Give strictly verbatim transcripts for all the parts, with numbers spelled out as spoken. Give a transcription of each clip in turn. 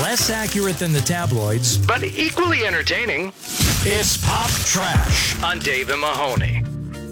Less accurate than the tabloids, but equally entertaining. It's Pop Trash On Dave and Mahoney.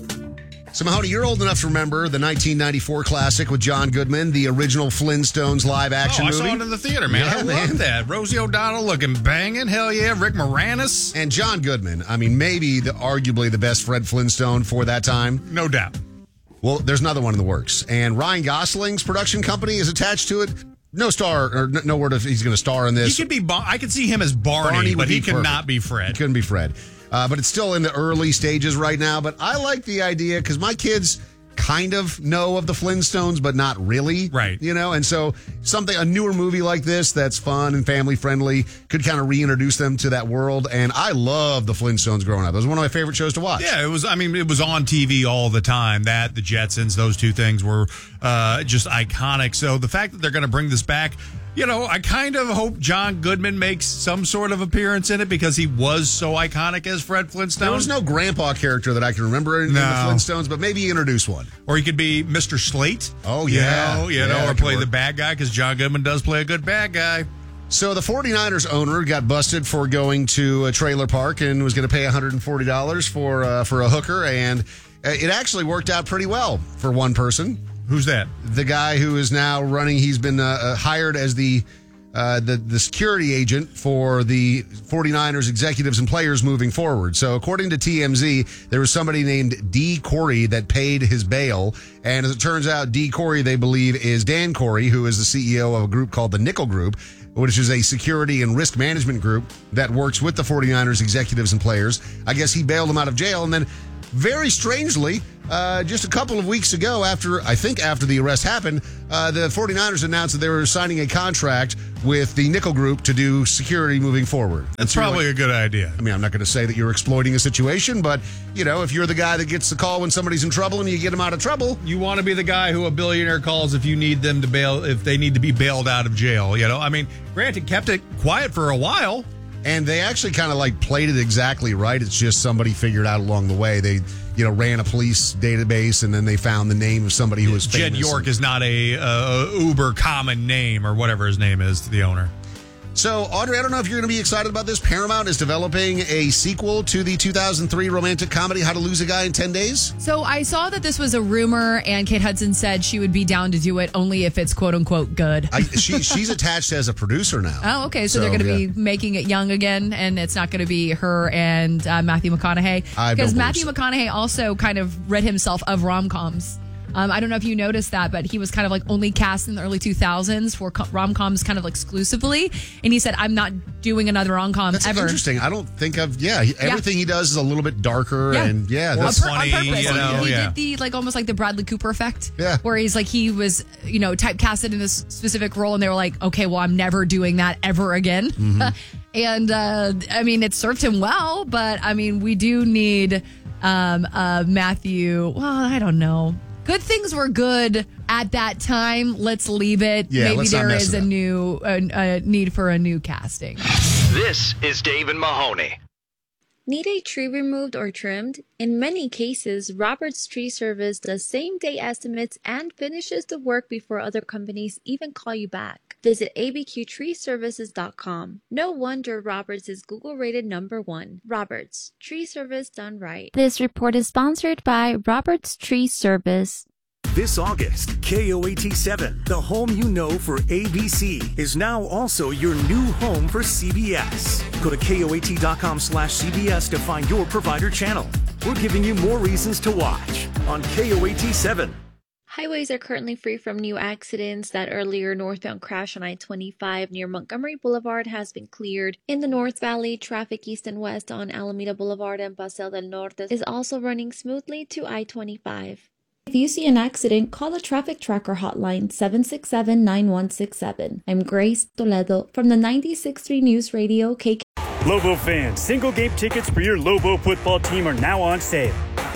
So, Mahoney, you're old enough to remember the nineteen ninety-four classic with John Goodman, the original Flintstones live-action oh, I movie. saw it in the theater, man. Yeah, I man. love that. Rosie O'Donnell looking banging. Hell yeah. Rick Moranis. And John Goodman, I mean, maybe the, arguably the best Fred Flintstone for that time. No doubt. Well, there's another one in the works. And Ryan Gosling's production company is attached to it. No star, or no word if he's going to star in this. He could be, Bar- I could see him as Barney, Barney but would he be could perfect. not be Fred. He couldn't be Fred. Uh, but it's still in the early stages right now. But I like the idea because my kids kind of know of the Flintstones, but not really. Right. You know, and so something, a newer movie like this that's fun and family friendly could kind of reintroduce them to that world. And I love the Flintstones growing up. It was one of my favorite shows to watch. Yeah, it was, I mean, it was on T V all the time. That, the Jetsons, those two things were uh, just iconic. So the fact that they're going to bring this back, you know, I kind of hope John Goodman makes some sort of appearance in it because he was so iconic as Fred Flintstone. There was no grandpa character that I can remember in, No. in the Flintstones, but maybe introduce one. Or he could be Mister Slate. Oh, yeah. You know, you Yeah, know that or could play work. the bad guy because John Goodman does play a good bad guy. So the 49ers owner got busted for going to a trailer park and was going to pay one hundred forty dollars for uh, for a hooker, and uh, it actually worked out pretty well for one person. Who's that? The guy who is now running, he's been uh, uh, hired as the, uh, the the security agent for the 49ers executives and players moving forward. So according to T M Z, there was somebody named D. Corey that paid his bail. And as it turns out, D. Corey, they believe, is Dan Corey, who is the C E O of a group called the Nickel Group, which is a security and risk management group that works with the 49ers executives and players. I guess he bailed them out of jail. And then very strangely, uh, just a couple of weeks ago, after I think after the arrest happened, uh, the 49ers announced that they were signing a contract with the Nickel Group to do security moving forward. That's probably a good idea. I mean, I'm not going to say that you're exploiting a situation, but, you know, if you're the guy that gets the call when somebody's in trouble and you get them out of trouble. You want to be the guy who a billionaire calls if you need them to bail, if they need to be bailed out of jail. You know, I mean, granted, kept it quiet for a while. And they actually kind of like played it exactly right. It's just somebody figured out along the way. They, you know, ran a police database and then they found the name of somebody who was Jed famous. York is not a uh, uber common name or whatever his name is to the owner. So, Audrey, I don't know if you're going to be excited about this. Paramount is developing a sequel to the two thousand three romantic comedy How to Lose a Guy in ten days. So I saw that this was a rumor, and Kate Hudson said she would be down to do it only if it's quote unquote good. I, she, she's attached as a producer now. Oh, okay. So, So, they're going to yeah. be making it young again, and it's not going to be her and uh, Matthew McConaughey. I don't Because believe Matthew so. McConaughey also kind of rid himself of rom-coms. Um, I don't know if you noticed that, but he was kind of like only cast in the early two thousands for co- rom-coms kind of exclusively. And he said, I'm not doing another rom-com That's ever. interesting. I don't think of, yeah, he, everything he does is a little bit darker. Yeah. And yeah, On that's pur- on funny, purpose. you know, he yeah. did the like almost like the Bradley Cooper effect. Yeah. Where he's like he was, you know, typecasted in this specific role, and they were like, okay, well, I'm never doing that ever again. Mm-hmm. and uh, I mean, it served him well, but I mean, we do need um, uh, Matthew. Well, I don't know. Good things were good at that time. Let's leave it. Yeah, Maybe let's not there mess is it a up. new a, a need for a new casting. This is Dave and Mahoney. Need a tree removed or trimmed? In many cases, Roberts Tree Service does same-day estimates and finishes the work before other companies even call you back. Visit a b q tree services dot com. No wonder Roberts is Google rated number one. Roberts, tree service done right. This report is sponsored by Roberts Tree Service. This August, K O A T seven, the home you know for A B C, is now also your new home for C B S. Go to K O A T dot com slash C B S to find your provider channel. We're giving you more reasons to watch on K O A T seven. Highways are currently free from new accidents. That earlier northbound crash on I twenty-five near Montgomery Boulevard has been cleared. In the North Valley, traffic east and west on Alameda Boulevard and Paseo del Norte is also running smoothly to I twenty-five. If you see an accident, call the Traffic Tracker hotline seven six seven, nine one six seven. I'm Grace Toledo from the ninety-six point three News Radio K K. Lobo fans, single game tickets for your Lobo football team are now on sale.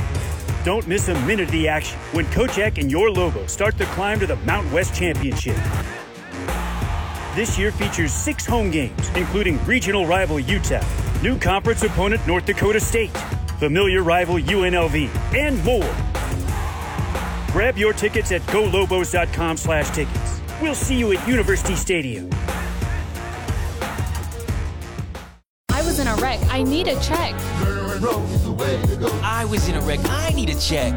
Don't miss a minute of the action when Coach Eck and your Lobos start the climb to the Mountain West Championship. This year features six home games, including regional rival U T E P, new conference opponent North Dakota State, familiar rival U N L V, and more. Grab your tickets at go lobos dot com slash tickets. We'll see you at University Stadium. was in a wreck. I need a check. I was in a wreck. I need a check.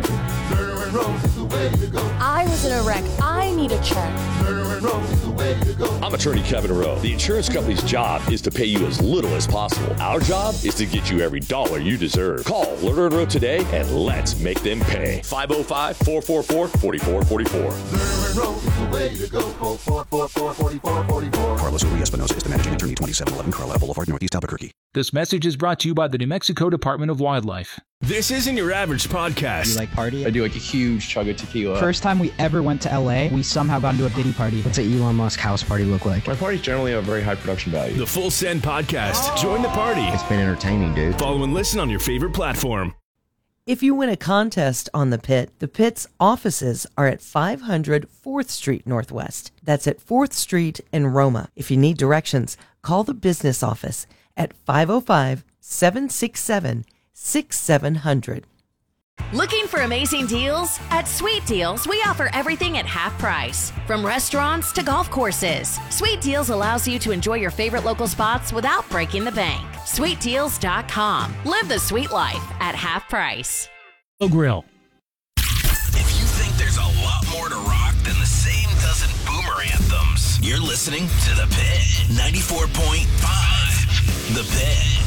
I was in a wreck. I need a check. I'm attorney Kevin Rowe. The insurance company's job is to pay you as little as possible. Our job is to get you every dollar you deserve. Call Lerner and Rowe today and let's make them pay. five oh five, four four four, four four four four. Carlos Uri Espinosa is the managing attorney, twenty-seven eleven Carlisle Boulevard, Northeast Albuquerque. This message is brought to you by the New Mexico Department of Wildlife. This isn't your average podcast. Do you like party? I do like a huge chug of tequila. First time we ever went to L A, we somehow got into a Diddy party. What's an Elon Musk house party look like? My parties generally have very high production value. The Full Send Podcast. Oh. Join the party. It's been entertaining, dude. Follow and listen on your favorite platform. If you win a contest on The Pit, The Pit's offices are at five hundred fourth Street Northwest. That's at fourth Street in Roma. If you need directions, call the business office at five oh five, seven six seven, six seven zero zero. Looking for amazing deals? At Sweet Deals, we offer everything at half price. From restaurants to golf courses, Sweet Deals allows you to enjoy your favorite local spots without breaking the bank. sweet deals dot com. Live the sweet life at half price. Grill. If you think there's a lot more to rock than the same dozen boomer anthems, you're listening to The Pit. ninety-four point five The Pit.